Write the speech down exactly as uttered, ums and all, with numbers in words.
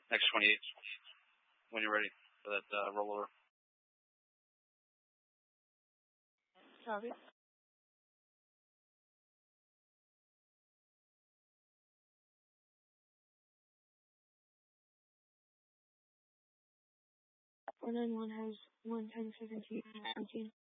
Next twenty-eight. When you're ready for that uh, rollover. Copy. four nine one has one ten seventeen.